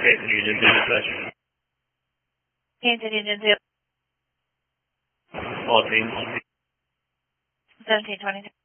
Kansas Union 2 dispatch. Kansas Union 2. All teams. 1722.